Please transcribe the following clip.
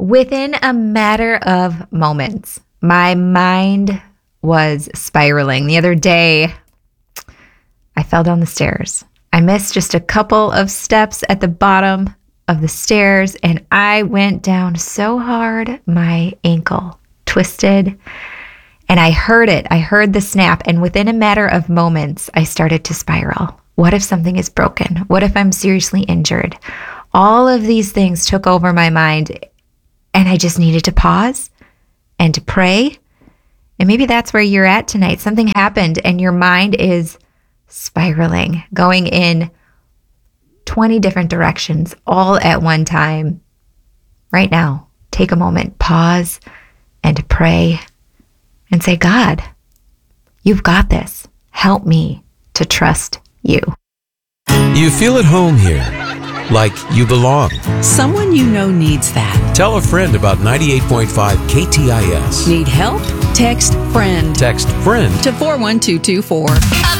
Within a matter of moments, my mind was spiraling. The other day, I fell down the stairs. I missed just a couple of steps at the bottom of the stairs, and I went down so hard, my ankle twisted, and I heard it. I heard the snap, and within a matter of moments, I started to spiral. What if something is broken? What if I'm seriously injured? All of these things took over my mind, and I just needed to pause and to pray. And maybe that's where you're at tonight. Something happened, and your mind is spiraling, going in 20 different directions all at one time. Right now, take a moment, pause, and pray, and say, God, you've got this. Help me to trust you. You feel at home here, like you belong. Someone you know needs that. Tell a friend about 98.5 KTIS. Need help? Text FRIEND. Text FRIEND to 41224.